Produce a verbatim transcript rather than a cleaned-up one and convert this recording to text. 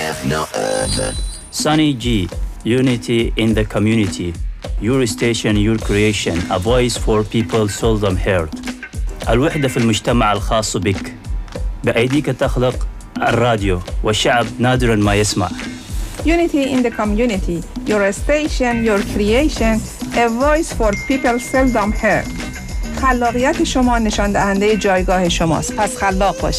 have no other. Sunny G, unity in the community. Your station, your creation, a voice for people seldom heard. الوحدة في المجتمع الخاص بك. بأيديك تخلق الراديو والشعب نادراً ما يسمع. Unity in the community, your station, your creation, a voice for people seldom heard. خلاقیت شما نشان دهنده جایگاه شماست. پس خلاق باشید.